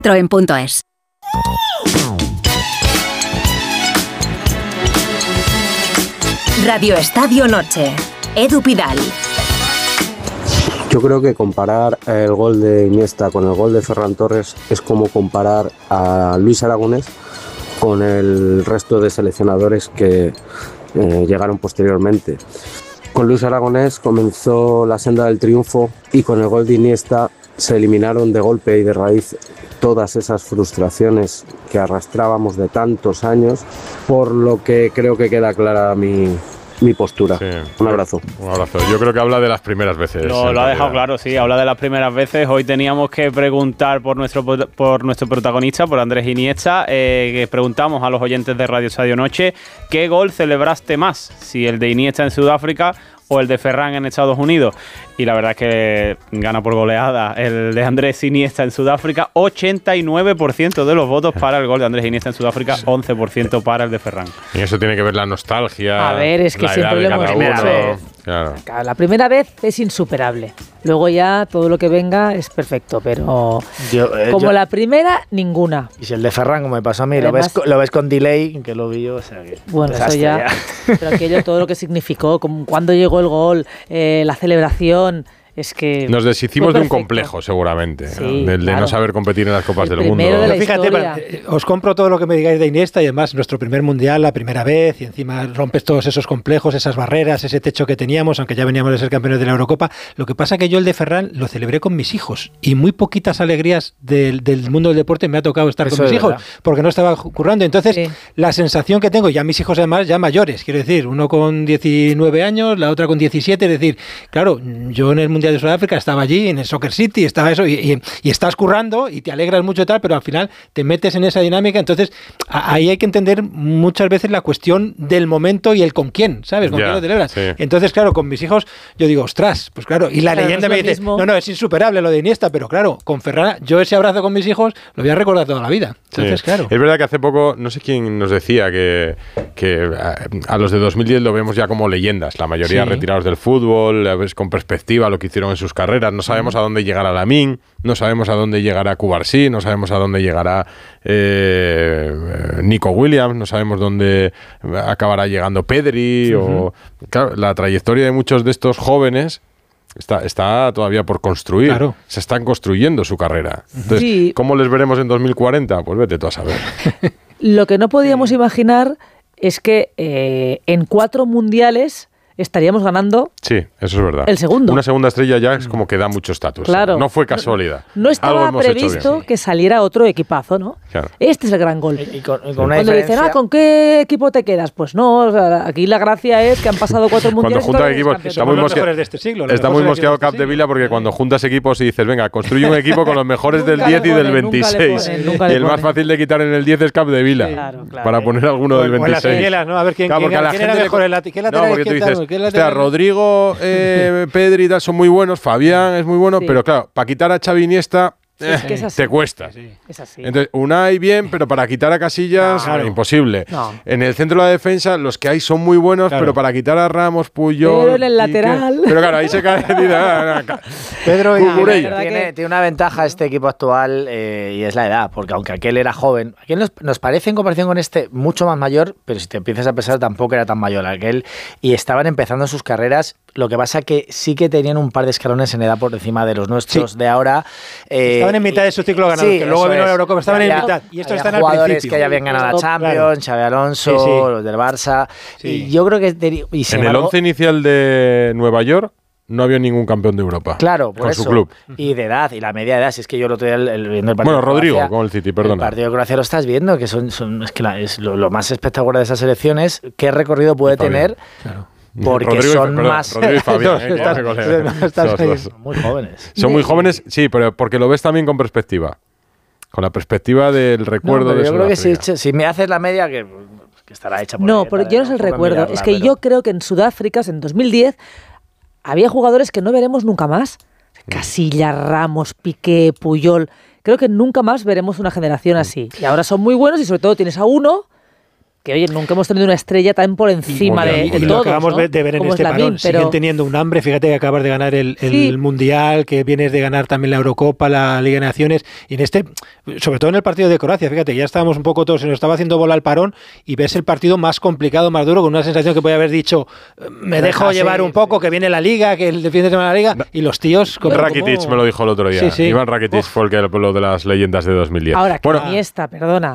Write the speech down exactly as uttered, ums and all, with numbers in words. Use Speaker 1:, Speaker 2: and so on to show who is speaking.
Speaker 1: Citroën punto es. Radio Estadio Noche. Edu Pidal.
Speaker 2: Yo creo que comparar el gol de Iniesta con el gol de Ferran Torres es como comparar a Luis Aragonés con el resto de seleccionadores que eh, llegaron posteriormente. Con Luis Aragonés comenzó la senda del triunfo y con el gol de Iniesta se eliminaron de golpe y de raíz todas esas frustraciones que arrastrábamos de tantos años, por lo que creo que queda clara mi, mi postura. Sí. Un abrazo.
Speaker 3: Un abrazo. Yo creo que habla de las primeras veces.
Speaker 4: Lo, lo ha dejado claro, sí, habla de las primeras veces. Hoy teníamos que preguntar por nuestro, por nuestro protagonista, por Andrés Iniesta, eh, que preguntamos a los oyentes de Radio Estadio Noche, ¿qué gol celebraste más? Si el de Iniesta en Sudáfrica o el de Ferran en Estados Unidos. Y la verdad es que gana por goleada el de Andrés Iniesta en Sudáfrica. ochenta y nueve por ciento de los votos para el gol de Andrés Iniesta en Sudáfrica, once por ciento para el de Ferran.
Speaker 3: Y eso tiene que ver la nostalgia.
Speaker 5: A ver, es que siempre lo hemos dicho.
Speaker 3: Claro.
Speaker 5: La primera vez es insuperable. Luego ya todo lo que venga es perfecto, pero yo, eh, como yo, la primera, ninguna.
Speaker 6: Y si el de Ferran, como me pasó a mí, Además, lo, ves, lo ves con delay, que lo vi yo, o sea que...
Speaker 5: Bueno, eso ya, ya. Pero aquello, todo lo que significó, como cuando llegó el gol, eh, la celebración... Es que
Speaker 3: nos deshicimos de un complejo, seguramente, sí, ¿no? Del de claro. no saber competir en las Copas
Speaker 5: el
Speaker 3: del Mundo.
Speaker 5: De
Speaker 7: Fíjate, para, eh, os compro todo lo que me digáis de Iniesta y además nuestro primer mundial, la primera vez, y encima rompes todos esos complejos, esas barreras, ese techo que teníamos, aunque ya veníamos de ser campeones de la Eurocopa. Lo que pasa que yo el de Ferran lo celebré con mis hijos y muy poquitas alegrías del, del mundo del deporte me ha tocado estar Eso con mis hijos, verdad. Porque no estaba currando. Entonces, sí. la sensación que tengo, ya mis hijos además ya mayores, quiero decir, uno con diecinueve años, la otra con diecisiete, es decir, claro, yo en el Mundial de Sudáfrica estaba allí en el Soccer City, estaba eso, y, y, y estás currando y te alegras mucho y tal, pero al final te metes en esa dinámica, entonces a, ahí hay que entender muchas veces la cuestión del momento y el con quién, ¿sabes? Con yeah, quién lo celebras. Sí. Entonces, claro, con mis hijos yo digo, ostras, pues claro, y la claro, leyenda no me dice, mismo. no, no, es insuperable lo de Iniesta, pero claro, con Ferran, yo ese abrazo con mis hijos lo voy a recordar toda la vida. Entonces, sí. claro.
Speaker 3: Es verdad que hace poco, no sé quién nos decía que, que a, a los de dos mil diez lo vemos ya como leyendas, la mayoría sí. retirados del fútbol, a veces con perspectiva lo que hicieron en sus carreras. No sabemos a dónde llegará Lamine, no sabemos a dónde llegará Cubarsí, no sabemos a dónde llegará eh, Nico Williams, no sabemos dónde acabará llegando Pedri. Uh-huh. o claro, la trayectoria de muchos de estos jóvenes está, está todavía por construir. Claro. Se están construyendo su carrera. Entonces, sí. ¿cómo les veremos en dos mil cuarenta? Pues vete tú a saber.
Speaker 5: Lo que no podíamos imaginar es que eh, en cuatro mundiales estaríamos ganando
Speaker 3: sí, eso es verdad.
Speaker 5: el segundo.
Speaker 3: Una segunda estrella ya es como que da mucho estatus.
Speaker 5: Claro.
Speaker 3: No fue casualidad.
Speaker 5: No, no estaba previsto que saliera otro equipazo, ¿no?
Speaker 3: Claro.
Speaker 5: Este es el gran gol.
Speaker 6: Y, y con, y con
Speaker 5: sí.
Speaker 6: una
Speaker 5: Cuando
Speaker 6: diferencia...
Speaker 5: dicen, ah, ¿con qué equipo te quedas? Pues no, o sea, aquí la gracia es que han pasado cuatro mundiales.
Speaker 3: Cuando juntas equipos, está muy, mosque...
Speaker 7: de este siglo,
Speaker 3: está muy mosqueado este Capdevila porque cuando juntas equipos y dices, venga, construye un equipo con los mejores del diez y del veintiséis. Y el más fácil de quitar en el diez es Capdevila. Sí. Claro, claro. Para poner alguno del veintiséis.
Speaker 7: O en las quielas, ¿no? A ver quién,
Speaker 3: claro,
Speaker 7: quién, quién era mejor el lateral.
Speaker 3: No, porque tú dices, hostia, Rodrigo, eh, Pedri y tal son muy buenos, Fabián es muy bueno, sí. pero claro, para quitar a Xavi Iniesta eh, es que es te cuesta.
Speaker 5: Sí, es así.
Speaker 3: Entonces, Unai bien, pero para quitar a Casillas, no, claro. imposible. No. En el centro de la defensa, los que hay son muy buenos, claro. pero para quitar a Ramos, Puyol...
Speaker 5: Pero en el lateral...
Speaker 3: Pero claro, ahí se cae...
Speaker 6: Pedro y Cucurella. Tiene, tiene una ventaja este equipo actual eh, y es la edad, porque aunque aquel era joven, aquel nos, nos parece en comparación con este mucho más mayor, pero si te empiezas a pensar tampoco era tan mayor aquel, y estaban empezando sus carreras. Lo que pasa que sí que tenían un par de escalones en edad por encima de los nuestros sí. de ahora.
Speaker 7: Eh, estaban en mitad de su ciclo ganador, sí, que luego vino la Eurocopa, estaban había, en mitad. Y estos están al principio. Jugadores que ya habían ganado la Champions, Xabi Alonso, sí, sí. los del Barça. Sí. Y yo creo que... Y
Speaker 3: en embargo, el once inicial de Nueva York no había ningún campeón de Europa.
Speaker 6: Claro, por
Speaker 3: con
Speaker 6: eso.
Speaker 3: su club.
Speaker 6: Y de edad, y la media edad. Si es que yo lo estoy el, el, viendo el partido.
Speaker 3: Bueno, Rodrigo,
Speaker 6: Croacia,
Speaker 3: con el City, perdona.
Speaker 6: El partido de Croacia lo estás viendo, que son, son es que la, es lo, lo más espectacular de esas selecciones. ¿Qué recorrido puede tener? Claro. Porque
Speaker 3: Rodrigo
Speaker 6: son
Speaker 3: y, perdón,
Speaker 6: más...
Speaker 3: Rodrigo y Fabián, ¿eh?
Speaker 6: estás, estás, estás son muy jóvenes.
Speaker 3: Son muy jóvenes, sí, pero porque lo ves también con perspectiva. Con la perspectiva del recuerdo no, de
Speaker 6: yo
Speaker 3: Sudáfrica.
Speaker 6: Creo que si, si me haces la media, que, que estará hecha por
Speaker 5: No, pero yo no es el recuerdo. Es que pero... yo creo que en Sudáfrica, en dos mil diez, había jugadores que no veremos nunca más. Casillas, Ramos, Piqué, Puyol. Creo que nunca más veremos una generación así. Y ahora son muy buenos y sobre todo tienes a uno... que oye, nunca hemos tenido una estrella tan por encima
Speaker 7: y,
Speaker 5: de,
Speaker 7: y,
Speaker 5: de
Speaker 7: y
Speaker 5: todos,
Speaker 7: lo acabamos
Speaker 5: ¿no?
Speaker 7: de ver en
Speaker 5: Como
Speaker 7: este
Speaker 5: Lamine,
Speaker 7: parón,
Speaker 5: pero...
Speaker 7: siguen teniendo un hambre, fíjate que acabas de ganar el, el
Speaker 5: sí.
Speaker 7: Mundial, que vienes de ganar también la Eurocopa, la Liga de Naciones, y en este, sobre todo en el partido de Croacia, fíjate, ya estábamos un poco todos, se nos estaba haciendo bola el parón, y ves el partido más complicado, más duro, con una sensación que podía haber dicho, me dejo Deja, llevar sí, un poco, sí. que viene la Liga, que el fin de semana la Liga, y los tíos...
Speaker 3: Como, Rakitic como... me lo dijo el otro día, sí, sí. Iván Rakitic Uf. fue el que lo de las leyendas de dos mil diez.
Speaker 5: Ahora,
Speaker 3: bueno,
Speaker 5: Iniesta, perdona.